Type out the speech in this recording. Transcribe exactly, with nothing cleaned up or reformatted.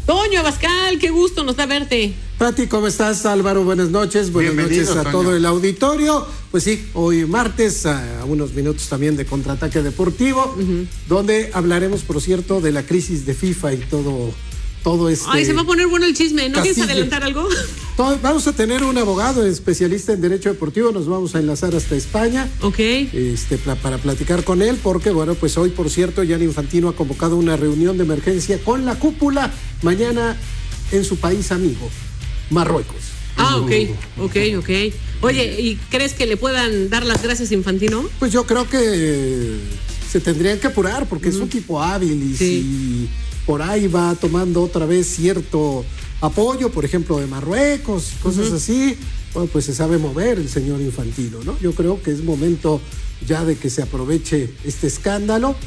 Toño Abascal, qué gusto nos da verte. Pati, ¿cómo estás? Álvaro, buenas noches. Buenas Bienvenido, noches a Toño. todo el auditorio. Pues sí, hoy martes, a unos minutos también de Contraataque Deportivo, uh-huh. donde hablaremos, por cierto, de la crisis de FIFA y todo, todo este... Ay, se va a poner bueno el chisme. ¿No castillo. quieres adelantar algo? Todo, vamos a tener un abogado especialista en Derecho Deportivo, nos vamos a enlazar hasta España. Ok. Este, para platicar con él, porque, bueno, pues hoy, por cierto, Gianni Infantino ha convocado una reunión de emergencia con la cúpula mañana en su país amigo, Marruecos. Ah, ok, ok, ok. Oye, ¿y crees que le puedan dar las gracias a Infantino? Pues yo creo que se tendrían que apurar, porque uh-huh. es un tipo hábil y sí. si por ahí va tomando otra vez cierto apoyo, por ejemplo, de Marruecos, cosas uh-huh. así, bueno, pues se sabe mover el señor Infantino, ¿no? Yo creo que es momento ya de que se aproveche este escándalo